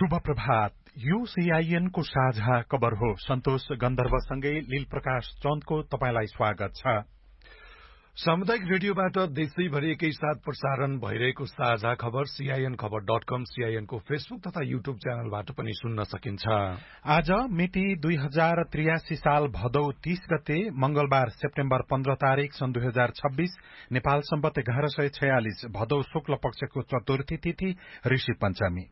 शुभ प्रभात। यो सीआईएन को साझा खबर हो। सन्तोष गन्धर्वसँगै लील प्रकाश चन्दको तपाईलाई स्वागत छ। सामुदायिक रेडियोबाट देशैभरि एकैसाथ प्रसारण भइरहेको साझा खबर CINखबर.com, CIN को फेसबुक तथा युट्युब च्यानलबाट पनि सुन्न सकिन्छ। आज मिति 2083 साल भदौ 30 गते मंगलबार सेप्टेम्बर 15 तारिक सन् 2026 नेपाल सम्वत 1146 भदौ शुक्ल पक्षको चतुर्थी तिथि ऋषि पञ्चमी।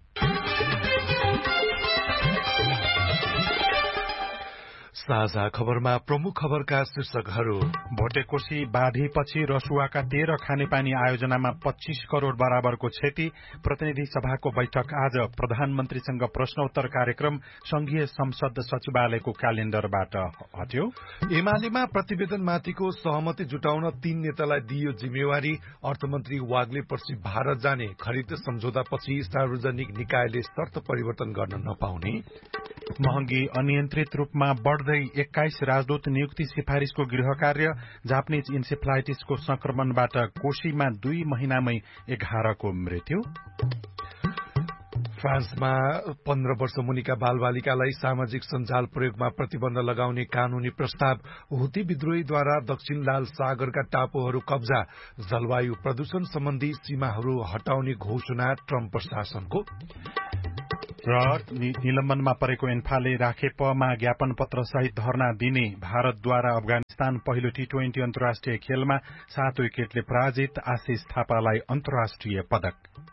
साझा खबरमा प्रमुख खबरका शीर्षकहरू। भोटेकोशी बाढीपछि रसुवाका 13 खानेपानी आयोजनामा 25 करोड़ बराबरको क्षति। प्रतिनिधि सभाको बैठक आज। प्रधानमन्त्रीसँग प्रश्नोत्तर कार्यक्रम संघीय संसद सचिवालयको क्यालेण्डरबाट हट्यो। एमालेमा प्रतिवेदनमाथिको सहमति जुटाउन 3 नेतालाई दिइयो जिम्मेवारी। अर्थमन्त्री वाग्ले पर्सि भारत जाने। खरिद सम्झौतापछि सार्वजनिक निकायले शर्त परिवर्तन गर्न नपाउने। महँगी अनियन्त्रित रूपमा बढ्दै 21 राजदूत नियुक्ति सिफारिशको गृह कार्य। जापानिज इन्सेफ्लाइटिसको संक्रमणबाट कोशीमा 2 महिनामै 11 को मृत्यु। फ्रान्समा 15 वर्ष मुनिका बालबालिकालाई सामाजिक सञ्जाल प्रयोगमा प्रतिबन्ध लगाउने कानूनी प्रस्ताव। हुती विद्रोहीद्वारा दक्षिण लाल सागरका टापुहरू कब्जा। जलवायु प्रदूषण सम्बन्धी सीमाहरू हटाउने घोषणा ट्रम्प प्रशासनको। र निलम्बनमा परेको एन्फाले राखेपमा ज्ञापन पत्र सहित धरना दिने। भारतद्वारा अफगानिस्तान पहिलो T20 अन्तर्राष्ट्रिय खेलमा 7 विकेटले पराजित। आशिष थापालाई अन्तर्राष्ट्रिय पदक।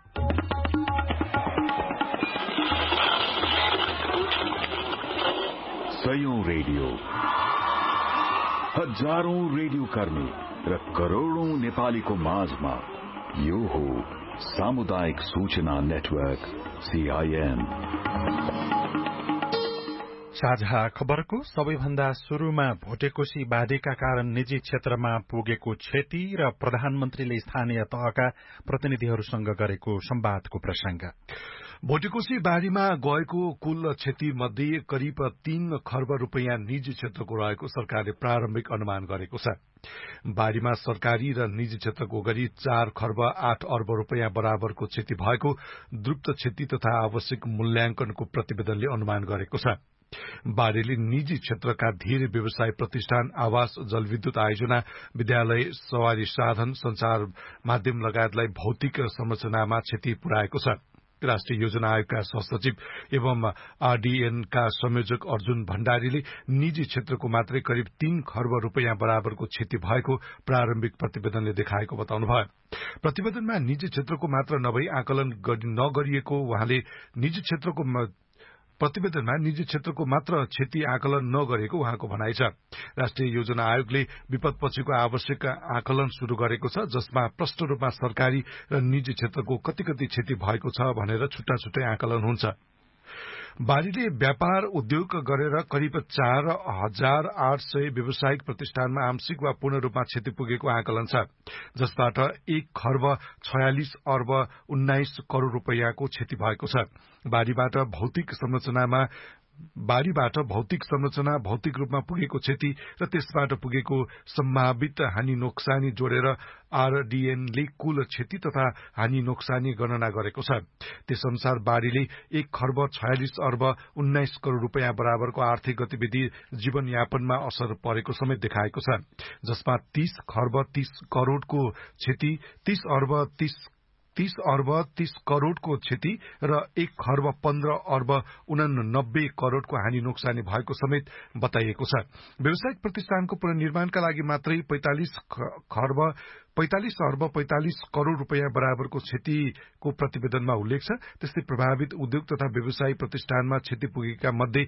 सयौं रेडियो, हजारौं रेडियो कर्मी र करोड़ौं नेपालीको माझमा यो हो सामुदायिक सूचना नेटवर्क CIN। साझा खबरको सबैभन्दा शुरूमा भोटेकोशी बाढीका कारण निजी क्षेत्रमा पुगेको क्षति र प्रधानमन्त्रीले स्थानीय तहका प्रतिनिधिहरूसँग गरेको संवादको प्रसंग। भोटेकोशी बाढीमा गएको कुल क्षति मध्ये करिब 3 खर्ब रुपैयाँ निजी क्षेत्रको रहेको सरकारले प्रारम्भिक अनुमान गरेको छ। बाढीमा सरकारी र निजी क्षेत्रको गरी 4 खर्ब 8 अर्ब रुपैयाँ बराबरको क्षति भएको द्रुत क्षति तथा आवश्यक मूल्याङ्कनको प्रतिवेदनले अनुमान गरेको छ। बाढीले निजी क्षेत्रका धेरै व्यवसाय प्रतिष्ठान, आवास, जलविद्युत आयोजना, विद्यालय, सवारी साधन, संचार माध्यम लगायतलाई भौतिक संरचनामा क्षति पुर्याएको छ। राष्ट्रिय योजना आयोगका सहसचिव एवं RDN का संयोजक अर्जुन भण्डारीले निजी क्षेत्रको मात्रै करिब 3 खर्ब रुपैयाँ बराबरको क्षति भएको प्रारम्भिक प्रतिवेदनले देखाएको बताउनुभयो। प्रतिवेदनमा निजी क्षेत्रको मात्र नभई आकलन नगरिएको उहाँले प्रतिवेदनमा निजी क्षेत्रको मात्र क्षति आकलन नगरेको उहाँको भनाइ छ। राष्ट्रिय योजना आयोगले विपदपछिको आवश्यक आकलन शुरू गरेको छ, जसमा प्रष्ट रूपमा सरकारी र निजी क्षेत्रको कति क्षति भएको छ भनेर छुट्टा छुट्टै आकलन हुन्छ। बाढीले व्यापार उद्योग गरेर करिब 4800 व्यावसायिक प्रतिष्ठानमा आंशिक वा पूर्ण रूपमा क्षति पुगेको आकलन छ, जसबाट 1 खर्ब 46 अर्ब 19 करोड़ रुपैयाँको क्षति भएको छ। बाढीबाट भौतिक संरचना भौतिक रूपमा पुगेको क्षति र त्यसबाट पुगेको सम्भावित हानि नोक्सानी जोडेर RDN ले कुल क्षति तथा हानि नोक्सानी गणना गरेको छ। त्यसअनुसार बाढीले 1 खर्ब 46 अर्ब 19 करोड़ रुपैयाँ बराबरको आर्थिक गतिविधि जीवनयापनमा असर परेको समेत देखाएको छ, जसमा 30 खर्ब 30 करोड़को क्षति, 30 अर्ब 30 करोड़को क्षति र 1 खर्ब 15 अर्ब 89 करोड़को हानि नोक्सानी भएको समेत बताइएको छ। व्यावसायिक प्रतिष्ठानको पुनर्निर्माणका लागि मात्रै 45 अर्ब 45 करोड़ रुपैयाँ बराबरको क्षतिको प्रतिवेदनमा उल्लेख छ। त्यस्तै प्रभावित उद्योग तथा व्यवसायी प्रतिष्ठानमा क्षति पुगेका मध्ये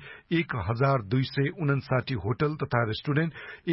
1259 होटल तथा रेस्टुरेन्ट,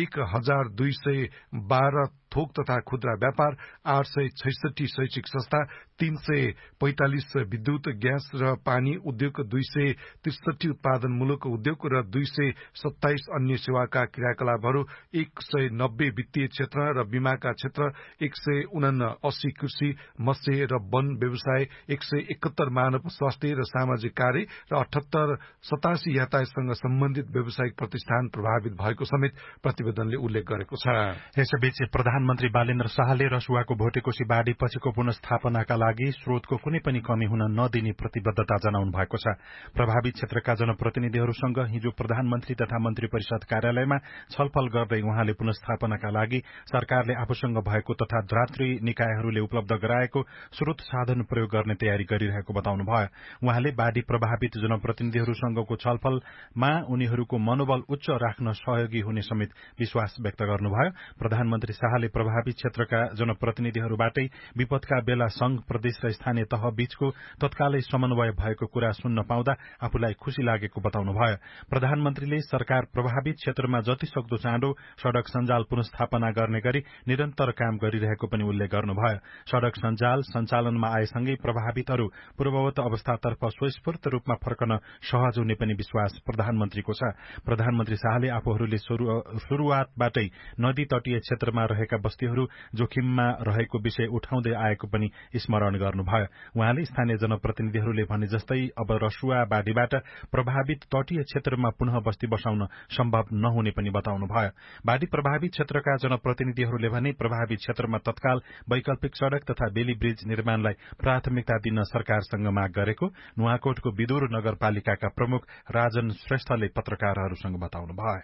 1212 थोक तथा खुद्रा व्यापार, 866 शैक्षिक संस्था, 345 विद्युत ग्यास र पानी उद्योग, 263 उत्पादनमूलक उद्योग र 227 अन्य सेवाका क्रियाकलापहरू, 190 वित्तीय क्षेत्र र बीमाका क्षेत्र 179 कृषि, मत्स्य र वन व्यवसाय, 171 मानव स्वास्थ्य र सामाजिक कार्य र 87 यातायातसँग सम्बन्धित व्यावसायिक प्रतिष्ठान प्रभावित भएको समेत प्रतिवेदनले उल्लेख गरेको छ। यसैबीच प्रधानमन्त्री बालेन्द्र शाहले रसुवाको भोटेकोशी बाढ़ी पछिको पुनस्थापनाका लागि स्रोतको कुनै पनि कमी हुन नदिने प्रतिबद्धता जनाउनु भएको छ। प्रभावित क्षेत्रका जनप्रतिनिधिहरूसँग हिजो प्रधानमन्त्री तथा मन्त्री परिषद कार्यालयमा छलफल गर्दै उहाँले पुनस्थापनाका लागि सरकारले आफूसँग भएको तथा द्रात्री निकायहरूले उपलब्ध गराएको स्रोत साधन प्रयोग गर्ने तयारी गरिरहेको बताउनुभयो। उहाँले बाढ़ी प्रभावित जनप्रतिनिधिहरूसँगको छलफलमा उनीहरूको मनोबल उच्च राख्न सहयोगी हुने समेत विश्वास व्यक्त गर्नुभयो। प्रधानमन्त्री शाहले प्रभावित क्षेत्रका जनप्रतिनिधिहरूबाटै विपदका बेला संघ, प्रदेश र स्थानीय तह बीचको तत्कालै समन्वय भएको कुरा सुन्न पाउँदा आफूलाई खुशी लागेको बताउनुभयो। प्रधानमन्त्रीले सरकार प्रभावित क्षेत्रमा जति सक्दो चाँडो सड़क सञ्जाल पुनस्थापना गर्ने गरी निरन्तर काम गरिरहेको पनि उल्लेख गर्नुभयो। सड़क सञ्जाल सञ्चालनमा आएसँगै प्रभावितहरू पूर्ववत अवस्थातर्फ स्वस्फूर्त रूपमा फर्कन सहज हुने पनि विश्वास प्रधानमन्त्रीको छ। प्रधानमन्त्री शाहले आफूहरूले शुरूआतबाटै नदी तटीय क्षेत्रमा रहेका बस्तीहरू जोखिममा रहेको विषय उठाउँदै आएको पनि स्मरण गर्नुभयो। उहाँले स्थानीय जनप्रतिनिधिहरूले भने जस्तै अब रसुवा बाढ़ीबाट प्रभावित तटीय क्षेत्रमा पुनः बस्ती बसाउन सम्भव नहुने पनि बताउनुभयो। बाढ़ी प्रभावित क्षेत्रका जनप्रतिनिधिहरूले भने प्रभावित क्षेत्रमा तत्काल वैकल्पिक सड़क तथा बेली ब्रिज निर्माणलाई प्राथमिकता दिन सरकारसँग माग गरेको नुवाकोटको विदुर नगरपालिकाका प्रमुख राजन श्रेष्ठले पत्रकारहरूसँग बताउनुभयो।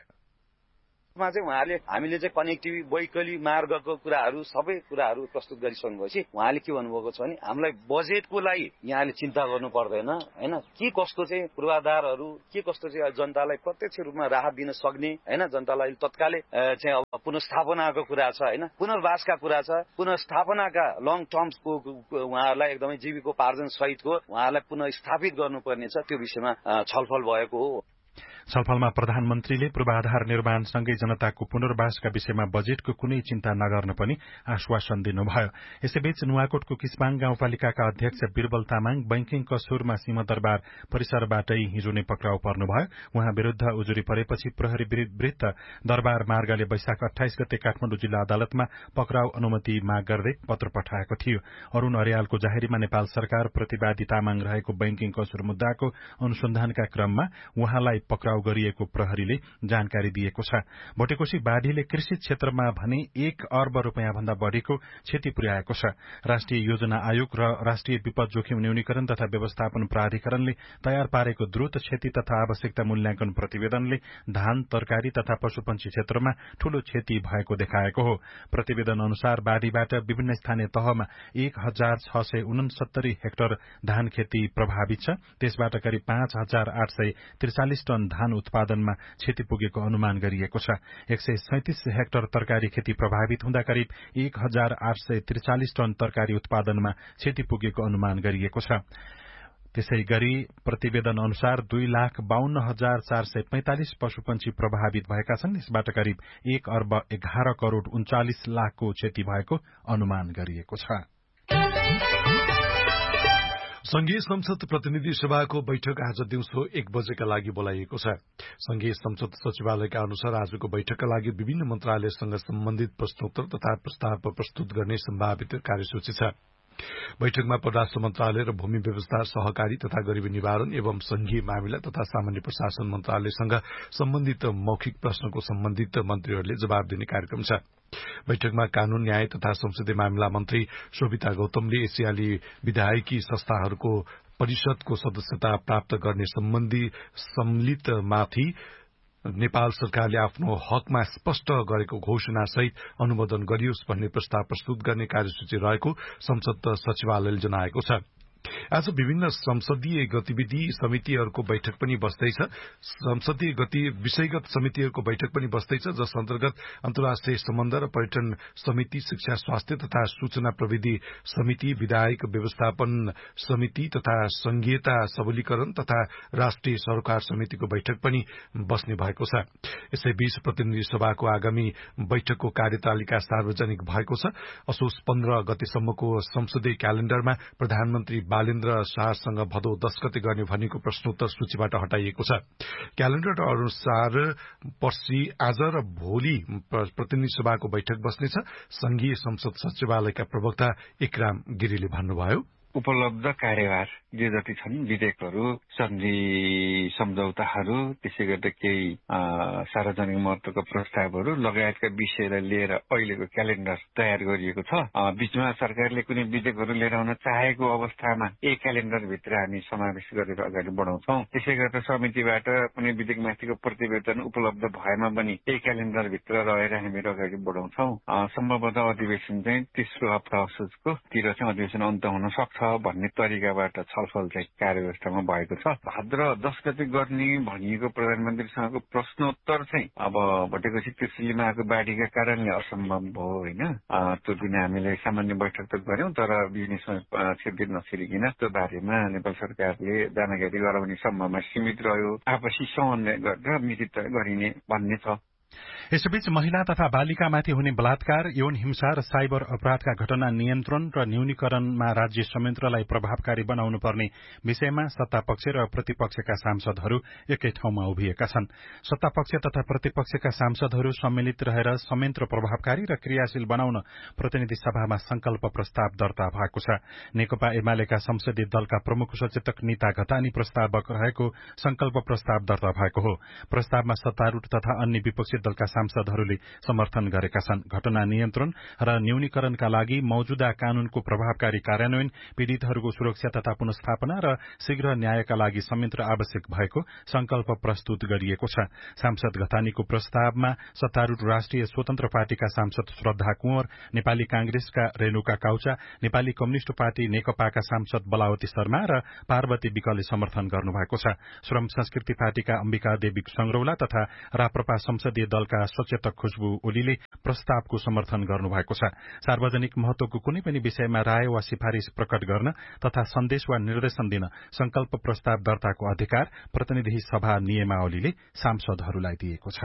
उहाँले हामीले चाहिँ कनेक्टिभिटी वैकल्पिक मार्गको कुराहरू सबै कुराहरू प्रस्तुत गरिसक्नुभएपछि उहाँले के भन्नुभएको छ भने हामीलाई बजेटको लागि यहाँले चिन्ता गर्नु पर्दैन हैन, के कस्तो चाहिँ पूर्वाधारहरू के कस्तो चाहिँ जनतालाई प्रत्यक्ष रूपमा राहत दिन सक्ने हैन, जनतालाई तत्कालै चाहिँ अब पुनर्स्थापनाको कुरा छ हैन, पुनर्वासका कुरा छ, पुनर्स्थापनाका लङ टर्मको उहाँहरूलाई एकदमै जीविकोपार्जन सहितको उहाँहरूलाई पुनः स्थापित गर्नुपर्ने छ, त्यो विषयमा छलफल भएको हो। छलफलमा प्रधानमन्त्रीले पूर्वाधार निर्माणसँगै जनताको पुनर्वासका विषयमा बजेटको कुनै चिन्ता नगर्न पनि आश्वासन दिनुभयो। यसैबीच नुवाकोटको किस्माङ गाउँपालिकाका अध्यक्ष बिरबल तामाङ बैंकिङ कसुरमा सिंहदरबार परिसरबाटै हिजो नै पक्राउ पर्नुभयो। उहाँ विरूद्ध उजुरी परेपछि प्रहरी वृत्त दरबार मार्गले वैशाख 28 गते काठमाडौँ जिल्ला अदालतमा पक्राउ अनुमति माग गर्दै पत्र पठाएको थियो। अरूण अर्यालको जाहेरीमा नेपाल सरकार प्रतिवादी तामाङ रहेको बैंकिङ कसुर मुद्दाको अनुसन्धानका क्रममा उहाँलाई पक्राउ गरिएको प्रहरीले जानकारी दिएको छ। भोटेकोशी बाढ़ीले कृषि क्षेत्रमा भने 1 अर्ब रुपियाँ भन्दा बढ़ीको क्षति पुर्याएको छ। राष्ट्रिय योजना आयोग र राष्ट्रिय विपद जोखिम न्यूनीकरण तथा व्यवस्थापन प्राधिकरणले तयार पारेको द्रुत क्षति तथा आवश्यकता मूल्याङ्कन प्रतिवेदनले धान, तरकारी तथा पशुपन्छी क्षेत्रमा ठूलो क्षति भएको देखाएको हो। प्रतिवेदन अनुसार बाढ़ीबाट विभिन्न स्थानीय तहमा 1669 हेक्टर धान खेती प्रभावित छ। त्यसबाट करिब 5843 टन धान उत्पादनमा क्षति पुगेको अनुमान गरिएको छ। 137 हेक्टर तरकारी खेती प्रभावित हुँदा करिब 1843 टन तरकारी उत्पादनमा क्षति पुगेको अनुमान गरिएको छ। त्यसै गरी प्रतिवेदन अनुसार 2,52,445 पशुपन्छी प्रभावित भएका छन्। यसबाट करिब 1 अर्ब 11 करोड़ 39 लाखको क्षति भएको अनुमान गरिएको छ। संघीय संसद प्रतिनिधि सभाको बैठक आज दिउँसो 1 बजेका लागि बोलाइएको छ। संघीय संसद सचिवालयका अनुसार आजको बैठकका लागि विभिन्न मन्त्रालयसँग सम्बन्धित प्रश्नोत्तर तथा प्रस्ताव प्रस्तुत गर्ने सम्भावित कार्यसूची छ। बैठकमा परराष्ट्र मन्त्रालय र भूमि व्यवस्था, सहकारी तथा गरीबी निवारण एवं संघीय मामिला तथा सामान्य प्रशासन मन्त्रालयसँग सम्बन्धित मौखिक प्रश्नको सम्बन्धित मन्त्रीहरूले जवाब दिने कार्यक्रम छ। बैठकमा कानून, न्याय तथा संसदीय मामिला मन्त्री शोभिता गौतमले एसियाली विधायकी संस्थाहरूको परिषदको सदस्यता प्राप्त गर्ने सम्बन्धी सम्मिलितमाथि नेपाल सरकारले आफ्नो हकमा स्पष्ट गरेको घोषणा सहित अनुमोदन गरियोस् भन्ने प्रस्ताव प्रस्तुत गर्ने कार्यसूची रहेको संसद सचिवालयले जनाएको छ। आज विभिन्न संसदीय गतिविधि समितिहरूको बैठक पनि बस्दैछ। संसदीय विषयगत समितिहरूको बैठक पनि बस्दैछ, जस अन्तर्गत अन्तर्राष्ट्रिय सम्बन्ध र पर्यटन समिति, शिक्षा, स्वास्थ्य तथा सूचना प्रविधि समिति, विधायक व्यवस्थापन समिति तथा संघीयता सबलीकरण तथा राष्ट्रिय सरोकार समितिको बैठक पनि बस्ने भएको छ। यसैबीच प्रतिनिधि सभाको आगामी बैठकको कार्यतालिका सार्वजनिक भएको छ। असोज 15 गतेसम्मको संसदीय क्यालेण्डरमा प्रधानमन्त्री बालेन्द्र शाहसँग भदौ 10 गते गर्ने भनेको प्रश्नोत्तर सूचीबाट हटाइएको छ। क्यालेण्डर अनुसार पर्सि आज र भोलि प्रतिनिधि सभाको बैठक बस्नेछ। संघीय संसद सचिवालयका प्रवक्ता इकराम गिरीले भन्नुभयो, उपलब्ध कार्यभार जे जति छन् विधेयकहरू, सन्धि सम्झौताहरू, त्यसै गर्दा केही सार्वजनिक महत्वका प्रस्तावहरू लगायतका विषयलाई लिएर अहिलेको क्यालेण्डर तयार गरिएको छ। बीचमा सरकारले कुनै विधेयकहरू लिएर आउन चाहेको अवस्थामा एक क्यालेण्डरभित्र हामी समावेश गरेर अगाडि बढाउँछौँ। त्यसै गर्दा समितिबाट कुनै विधेयकमाथिको प्रतिवेदन उपलब्ध भएमा पनि एक क्यालेण्डरभित्र रहेर हामीहरू अगाडि बढाउँछौँ। सम्भवतः अधिवेशन चाहिँ तेस्रो हप्ता असोजको तिर चाहिँ अधिवेशन अन्त हुन सक्छ भन्ने तरिकाबाट छलफल चाहिँ कार्यव्यवस्थामा भएको छ। भाद्र 10 गते गर्ने भनिएको प्रधानमन्त्रीसँगको प्रश्नोत्तर चाहिँ अब भटेपछि त्रिशुलीमा आएको बाढीका कारणले असम्भव भयो होइन। त्यो दिन हामीले सामान्य बैठक त गर्यौं, तर बिजनेसमा छिर्दिन नछिरिकन त्यो बारेमा नेपाल सरकारले जानकारी गराउने सम्भावना सीमित रह्यो। आपसी समन्वय गरेर मिति तय गरिने भन्ने छ। यसैबीच महिला तथा बालिकामाथि हुने बलात्कार, यौन हिंसा र साइबर अपराधका घटना नियन्त्रण र न्यूनीकरणमा राज्य संयन्त्रलाई प्रभावकारी बनाउनु पर्ने विषयमा सत्तापक्ष र प्रतिपक्षका सांसदहरू एकै ठाउँमा उभिएका छन्। सत्तापक्ष तथा प्रतिपक्षका सांसदहरू सम्मिलित रहेर संयन्त्र प्रभावकारी र क्रियाशील बनाउन प्रतिनिधि सभामा संकल्प प्रस्ताव दर्ता भएको छ। नेकपा एमालेका संसदीय दलका प्रमुख सचेतक निता घतानी प्रस्तावक रहेको संकल्प प्रस्ताव दर्ता भएको हो। प्रस्तावमा सत्तारूढ़ तथा अन्य विपक्षी दलका सांसदहरूले समर्थन गरेका छन्। घटना नियन्त्रण र न्यूनीकरणका लागि मौजूदा कानूनको प्रभावकारी कार्यान्वयन, पीड़ितहरूको सुरक्षा तथा पुनर्स्थापना र शीघ्र न्यायका लागि संयन्त्र आवश्यक भएको संकल्प प्रस्तुत गरिएको छ। सांसद घतानीको प्रस्तावमा सत्तारूढ़ राष्ट्रिय स्वतन्त्र पार्टीका सांसद श्रद्धा कुँवर, नेपाली कांग्रेसका रेणुका काउचा, नेपाली कम्युनिष्ट पार्टी नेकपाका सांसद बलावती शर्मा र पार्वती विकले समर्थन गर्नुभएको छ। श्रम संस्कृति पार्टीका अम्बिका देवी संग्रौला तथा राप्रपा संसदीय दलका सचेतक खुशबु ओलीले प्रस्तावको समर्थन गर्नुभएको छ। सार्वजनिक महत्वको कुनै पनि विषयमा राय वा सिफारिश प्रकट गर्न तथा सन्देश वा निर्देशन दिन संकल्प प्रस्ताव दर्ताको अधिकार प्रतिनिधि सभा नियमावलीले सांसदहरूलाई दिएको छ।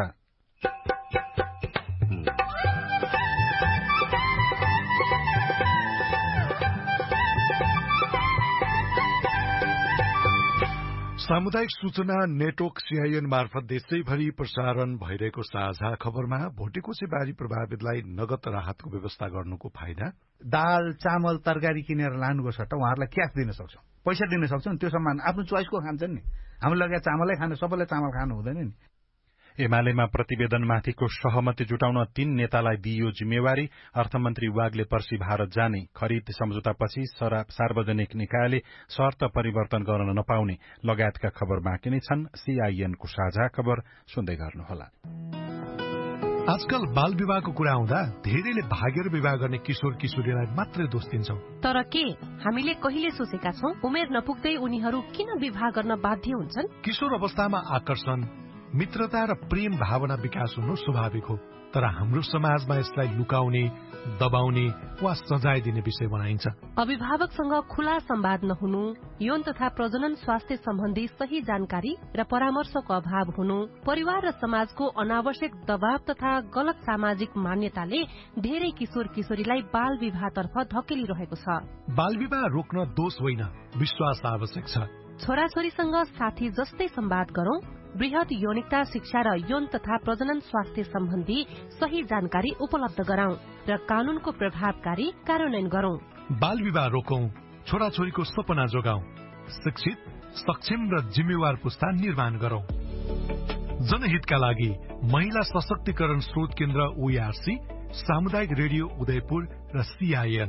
सामुदायिक सूचना नेटवर्क सीआईएन मार्फत देशैभरि प्रसारण भइरहेको साझा खबरमा भोटेकोसे बाढी प्रभावितलाई नगद राहतको व्यवस्था गर्नुको फाइदा, दाल चामल तरकारी किनेर लानुको सट्टा उहाँहरूलाई क्यास दिन सक्छौं, पैसा दिन सक्छौं। त्यो सम्मान आफ्नो चोइसको खान्छन् नि। हामीले लगाए चामलै खानु, सबैले चामल खानु हुँदैन नि। एमालेमा प्रतिवेदनमाथिको सहमति जुटाउन 3 नेतालाई दिइयो जिम्मेवारी। अर्थमन्त्री वागले पर्सि भारत जाने, खरिद सम्झौतापछि सार्वजनिक निकायले शर्त परिवर्तन गर्न नपाउने लगायतका खबर बाँकी नै छन्। सीआईएनको साझा खबर सुन्दै गर्नुहोला। आजकल बाल विवाहको कुरा आउँदा धेरैले भागेर विवाह गर्ने किशोर किशोरीलाई मात्रै दोष दिन्छौं। तर के हामीले कहिले सोचेका छौं उमेर नपुग्दै उनीहरू किन विवाह गर्न बाध्य हुन्छन्? किशोर अवस्थामा आकर्षण, मित्रता र प्रेम भावना विकास हुनु स्वाभाविक हो, तर हाम्रो समाजमा यसलाई लुकाउने, दबाउने वा सजाय दिने विषय बनाइन्छ। अभिभावकसँग खुला संवाद नहुनु, यौन तथा प्रजनन स्वास्थ्य सम्बन्धी सही जानकारी र परामर्शको अभाव हुनु, परिवार र समाजको अनावश्यक दबाव तथा गलत सामाजिक मान्यताले धेरै किशोर किशोरीलाई बाल विवाहतर्फ धकेलिरहेको छ। बाल विवाह रोक्न दोष होइन, विश्वास आवश्यक छ। छोराछोरीसँग साथी जस्तै संवाद गरौं, वृहत यौनिकता शिक्षा र यौन तथा प्रजनन स्वास्थ्य सम्बन्धी सही जानकारी उपलब्ध गराउँ र कानूनको प्रभावकारी कार्यान्वयन गरौं। बाल विवाह रोकौं, छोराछोरीको सपना जोगाउँ, शिक्षित, सक्षम र जिम्मेवार पुस्ता निर्माण गरौं। जनहितका लागि महिला सशक्तिकरण स्रोत केन्द्र ओआरसी, सामुदायिक रेडियो उदयपुर र सीआईएन।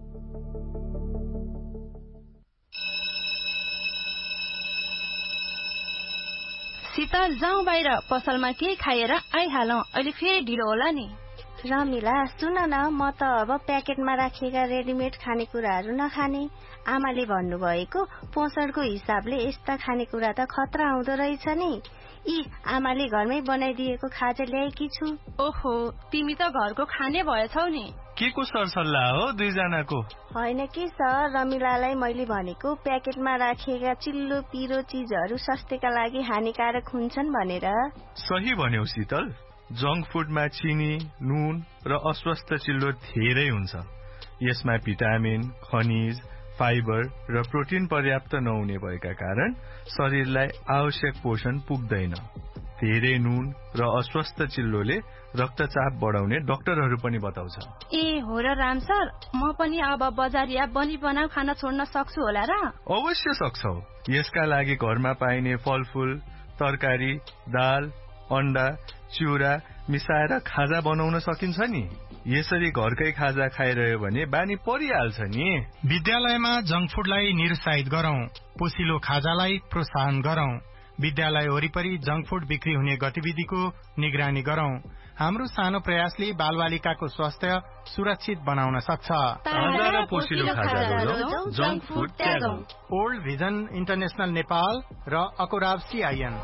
शीतल, जाउँ बाहिर, पसलमा केही खाएर आइहालौं, अहिले फेरि ढिलो होला नि। रमिला, सुन न, म त अब प्याकेटमा राखिएका रेडिमेड खानेकुराहरू नखाने। आमाले भन्नुभएको पोषणको हिसाबले यस्ता खानेकुरा त खतरा हुँदो रहेछ नि। आमाले घरमै बनाइदिएको खाजा ल्याएकी छु। ओहो, तिमी त घरको खाने भएछौ नि। के को सरसल्लाह हो दुईजनाको? होइन के सर, रमिलालाई मैले भनेको प्याकेटमा राखिएका चिल्लो पिरो चीजहरू स्वास्थ्यका लागि हानिकारक हुन्छन् भनेर। सही भन्यौ शीतल, जंक फुडमा चिनी, नुन र अस्वस्थ चिल्लो धेरै हुन्छ। यसमा भिटामिन, खनिज, फाइबर र प्रोटिन पर्याप्त नहुने भएका कारण शरीरलाई आवश्यक पोषण पुग्दैन। धेरै नुन र अस्वस्थ चिल्लोले रक्तचाप बढाउने डाक्टरहरू पनि बताउँछन्। ए हो र राम सर, म पनि अब बजारिया बनी बनाऊ खाना छोड्न सक्छु होला र? अवश्य सक्छौ। यसका लागि घरमा पाइने फलफूल, तरकारी, दाल, अण्डा, चिउरा मिसाएर खाजा बनाउन सकिन्छ नि। यसरी घरकै खाजा खाइरह्यो भने बानी परिहाल्छ नि। विद्यालयमा जंक फुडलाई निरुत्साहित गरौं, पोसिलो खाजालाई प्रोत्साहन गरौं। विद्यालय वरिपरि जंक फुड बिक्री हुने गतिविधिको निगरानी गरौं। हाम्रो सानो प्रयासले बालबालिकाको स्वास्थ्य सुरक्षित बनाउन सक्छ। ओल्ड भिजन इन्टरनेशनल नेपाल र अकोराब CIN।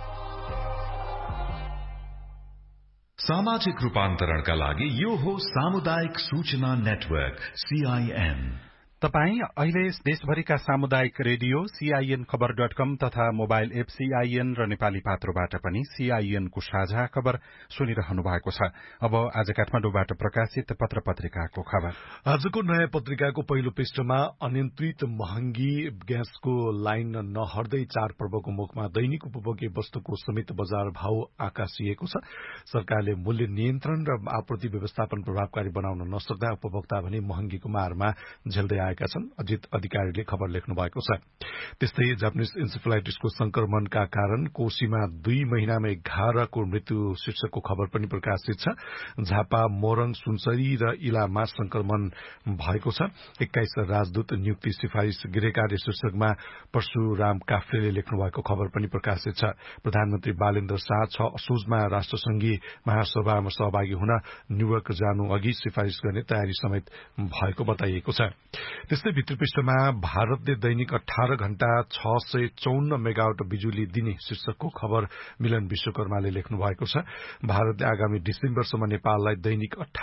सामाजिक रूपान्तरणका लागि यो हो सामुदायिक सूचना नेटवर्क CIN। तपाई अहिले देशभरिका सामुदायिक रेडियो CIN खबर.com तथा मोबाइल एप CIN र नेपाली पात्रोबाट पनि CIN को साझा खबर सुनिरहनु भएको छ। अब आज काठमाडौँबाट प्रकाशित पत्र पत्रिकाको खबर। आजको नयाँ पत्रिकाको पहिलो पृष्ठमा अनियन्त्रित महँगी ग्यासको लाइन नहर्दै चाडपर्वको मुखमा दैनिक उपभोग्य वस्तुको समेत बजार भाव आकाशिएको छ। सरकारले मूल्य नियन्त्रण र आपूर्ति व्यवस्थापन प्रभावकारी बनाउन नसक्दा उपभोक्ता भने महँगीको मारमा झेल्दै आएका छन्। अजित अधिकारीले खबर लेख्नु भएको छ। त्यस्तै जापानिज इन्सेफेलाइटिसको संक्रमणका कारण कोशीमा 2 महिनामा 11को मृत्यु शीर्षकको खबर पनि प्रकाशित छ। झापा, मोरङ, सुनसरी र इलामा संक्रमण भएको छ। 21 राजदूत नियुक्ति सिफारिश गृहकार्य शीर्षकमा परशुराम काफ्रेले लेख्नु भएको खबर पनि प्रकाशित छ। प्रधानमन्त्री बालेन्द्र शाह 6 असोजमा राष्ट्रसंघीय महासभामा सहभागी हुन न्यूयोर्क जानु अघि सिफारिश गर्ने तयारी समेत भएको बताइएको छ। त्यस्तै भित्र पृष्ठमा भारतले दैनिक 18 घण्टा 654 मेगावाट बिजुली दिने शीर्षकको खबर मिलन विश्वकर्माले लेख्नु भएको छ। भारतले आगामी डिसेम्बरसम्म नेपाललाई दैनिक